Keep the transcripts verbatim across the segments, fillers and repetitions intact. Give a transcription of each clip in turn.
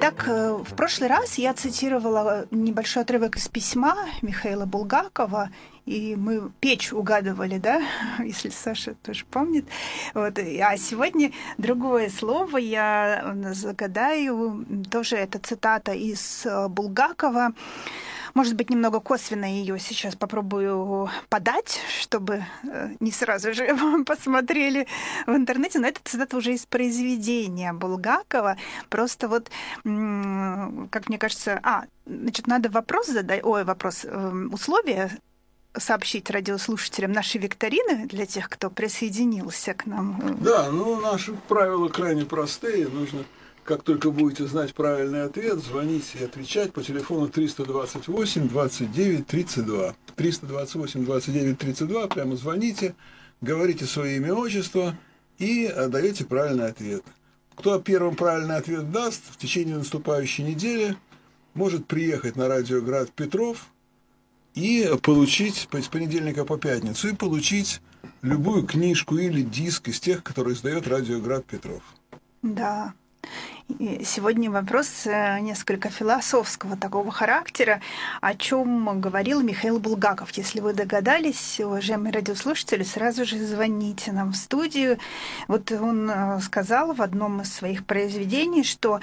Итак, в прошлый раз я цитировала небольшой отрывок из письма Михаила Булгакова, и мы печь угадывали, да, если Саша тоже помнит. Вот. А сегодня другое слово я загадаю. Тоже это цитата из Булгакова. Может быть, немного косвенно ее сейчас попробую подать, чтобы не сразу же посмотрели в интернете. Но это цитата уже из произведения Булгакова. Просто вот, как мне кажется... А, значит, надо вопрос задать... Ой, вопрос. Условия сообщить радиослушателям нашей викторины для тех, кто присоединился к нам. Да, ну, наши правила крайне простые. Нужно... Как только будете знать правильный ответ, звоните и отвечать по телефону триста двадцать восемь двадцать девять тридцать два. триста двадцать восемь двадцать девять тридцать два, прямо звоните, говорите свое имя, отчество и даете правильный ответ. Кто первым правильный ответ даст, в течение наступающей недели может приехать на радио Град Петров и получить с понедельника по пятницу, и получить любую книжку или диск из тех, которые издает радио Град Петров. Да. И сегодня вопрос несколько философского такого характера, о чем говорил Михаил Булгаков. Если вы догадались, уважаемые радиослушатели, сразу же звоните нам в студию. Вот он сказал в одном из своих произведений, что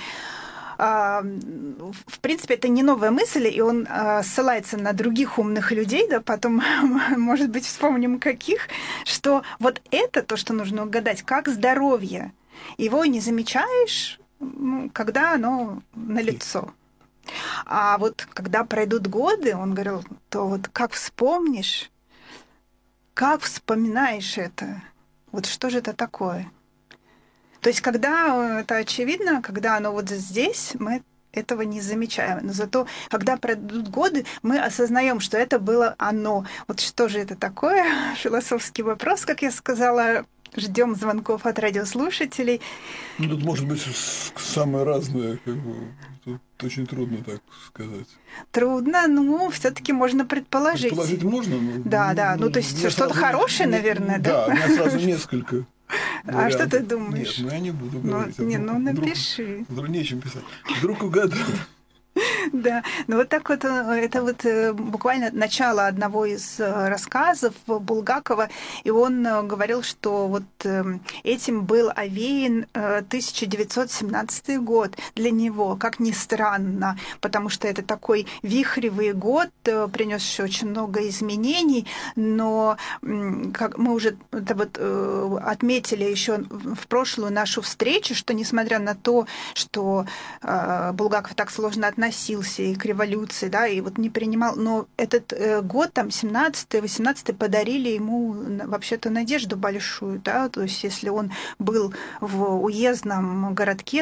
в принципе, это не новая мысль, и он ссылается на других умных людей, да, потом, может быть, вспомним каких, что вот это то, что нужно угадать, как здоровье. Его не замечаешь, когда оно налицо. А вот когда пройдут годы, он говорил, то вот как вспомнишь, как вспоминаешь это, вот что же это такое? То есть когда это очевидно, когда оно вот здесь, мы этого не замечаем. Но зато, когда пройдут годы, мы осознаем, что это было оно. Вот что же это такое? Философский вопрос, как я сказала. Ждем звонков от радиослушателей. Ну, тут может быть самое разное, как бы, тут очень трудно так сказать. Трудно, но все-таки можно предположить. Предположить можно, но... Да, да, ну, то есть что-то хорошее, не, наверное, не, да? Да, у меня сразу несколько. А что ты думаешь? Нет, ну я не буду ну, говорить. Не, вдруг, ну напиши. Вдруг, вдруг нечем писать. Вдруг угадаю. Да, ну вот так вот, это вот буквально начало одного из рассказов Булгакова, и он говорил, что вот этим был овеян тысяча девятьсот семнадцатый год для него, как ни странно, потому что это такой вихревый год, принесший очень много изменений, но как мы уже это вот отметили еще в прошлую нашу встречу, что несмотря на то, что Булгаков так сложно относился и к революции, да, и вот не принимал, но этот э, год, там, семнадцатый восемнадцатый подарили ему вообще-то надежду большую, да, то есть если он был в уездном городке,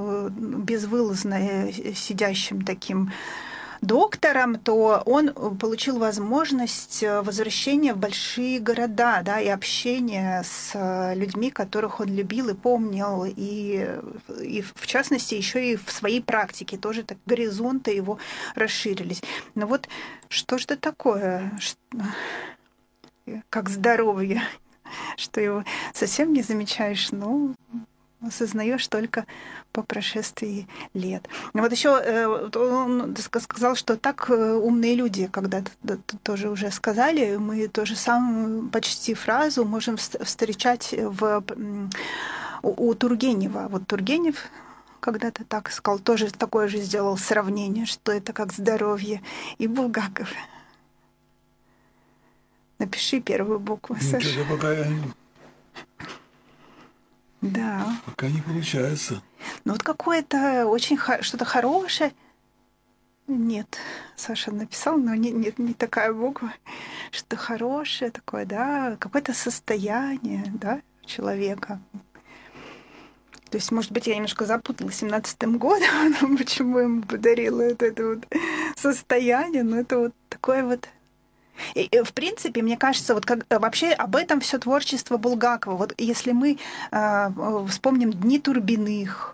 безвылазно сидящим таким доктором, то он получил возможность возвращения в большие города, да, и общения с людьми, которых он любил и помнил, и, и в частности еще и в своей практике тоже так горизонты его расширились. Но вот что же это такое, как здоровье, что его совсем не замечаешь, но осознаешь только по прошествии лет. Вот еще он сказал, что так умные люди когда-то тоже уже сказали, мы тоже самую почти фразу можем встречать в, у, у Тургенева. Вот Тургенев когда-то так сказал, тоже такое же сделал сравнение, что это как здоровье, и Булгаков. Напиши первую букву, Саша. Ну, пока я... Да. Пока не получается. Ну вот какое-то очень хо- что-то хорошее. Нет, Саша написал, но не, не, не такая буква. Что-то хорошее такое, да, какое-то состояние, да, человека. То есть, может быть, я немножко запутала семнадцатым годом, почему ему подарила вот это вот состояние, но это вот такое вот. И, и, в принципе, мне кажется, вот как, вообще об этом все творчество Булгакова. Вот если мы э, вспомним «Дни Турбиных»,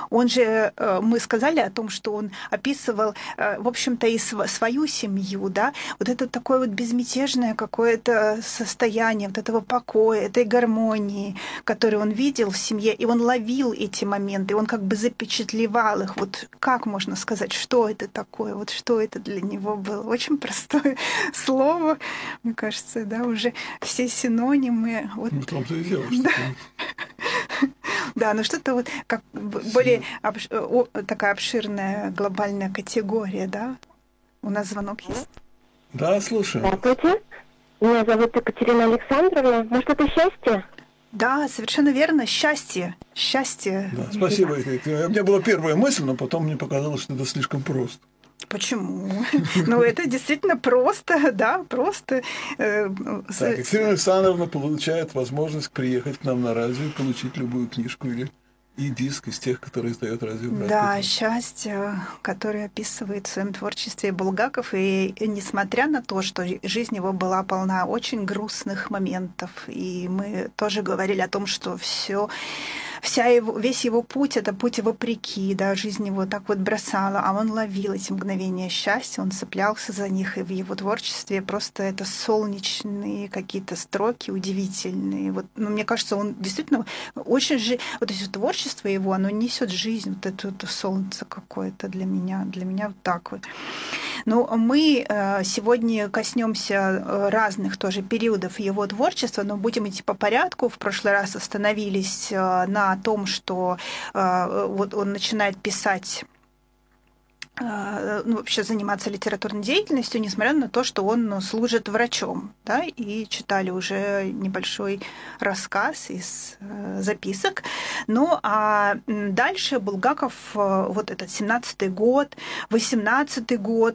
Он же, мы сказали о том, что он описывал, в общем-то, и свою семью, да, вот это такое вот безмятежное какое-то состояние вот этого покоя, этой гармонии, которую он видел в семье, и он ловил эти моменты, он как бы запечатлевал их. Вот как можно сказать, что это такое, вот что это для него было? Очень простое слово, мне кажется, да, уже все синонимы. Вот. Ну, в том-то и дело, что... Да, но что-то вот как более обш... О, такая обширная глобальная категория, да? У нас звонок есть? Да, слушаю. Здравствуйте. Меня зовут Екатерина Александровна. Может, это счастье? Да, совершенно верно. Счастье. Счастье. Да, спасибо. У меня была первая мысль, но потом мне показалось, что это слишком просто. Почему? Ну, это действительно просто, да, просто. Так, Екатерина Александровна получает возможность приехать к нам на радио и получить любую книжку или и диск из тех, которые издает радио «Брат». Да, счастье, которое описывает в своем творчестве Булгаков. И несмотря на то, что жизнь его была полна очень грустных моментов, и мы тоже говорили о том, что все Вся его, весь его путь — это путь вопреки, да, жизнь его так вот бросала, а он ловил эти мгновения счастья, он цеплялся за них, и в его творчестве просто это солнечные какие-то строки удивительные. Вот, ну, мне кажется, он действительно очень же, вот это творчество его, оно несет жизнь, вот это, это солнце какое-то для меня, для меня вот так вот. Ну, мы сегодня коснемся разных тоже периодов его творчества, но будем идти по порядку. В прошлый раз остановились на том, что вот он начинает писать, ну, вообще заниматься литературной деятельностью, несмотря на то, что он служит врачом, да, и читали уже небольшой рассказ из записок. Ну, а дальше Булгаков, вот этот семнадцатый год, восемнадцатый год,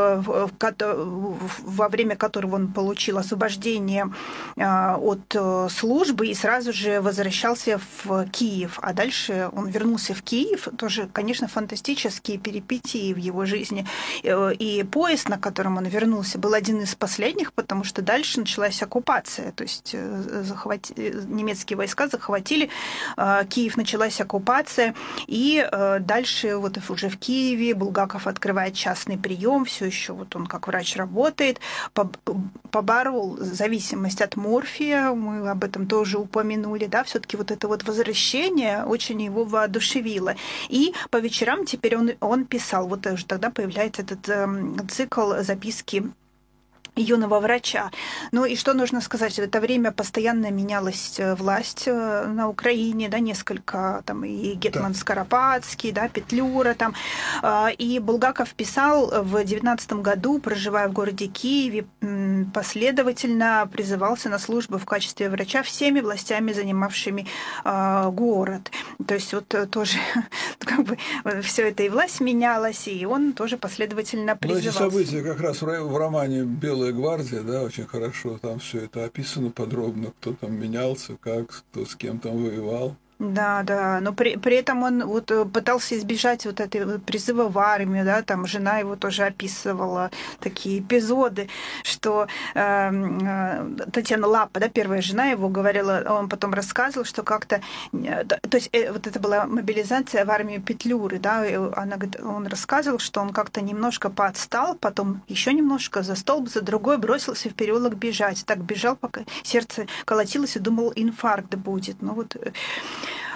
во время которого он получил освобождение от службы и сразу же возвращался в Киев, а дальше он вернулся в Киев, тоже, конечно, фантастические перипетии в его жизни. И поезд, на котором он вернулся, был один из последних, потому что дальше началась оккупация. То есть захват... немецкие войска захватили Киев, началась оккупация. И дальше вот уже в Киеве Булгаков открывает частный прием, все еще вот он как врач работает, поборол зависимость от морфия, мы об этом тоже упомянули, да, все-таки вот это вот возвращение очень его воодушевило. И по вечерам теперь он, он писал, вот уже тогда появляется этот э, цикл записки юного врача. Ну и что нужно сказать? В это время постоянно менялась власть на Украине, да, несколько, там, и гетман да. Скоропадский, да, Петлюра, там, и Булгаков писал в девятнадцатом году, проживая в городе Киеве, последовательно призывался на службу в качестве врача всеми властями, занимавшими город. То есть вот тоже как бы все это и власть менялась, и он тоже последовательно призывался. Но эти события как раз в романе «Белая гвардия», да, очень хорошо, там все это описано подробно, кто там менялся, как, кто с кем там воевал. Да, да, но при, при этом он вот пытался избежать вот этой призыва в армию, да, там жена его тоже описывала такие эпизоды, что э, Татьяна Лапа, да, первая жена его говорила, он потом рассказывал, что как-то, то есть э, вот это была мобилизация в армию Петлюры, да, и она, он рассказывал, что он как-то немножко поотстал, потом еще немножко за столб, за другой бросился в переулок бежать, так бежал, пока сердце колотилось и думал, инфаркт будет, ну вот.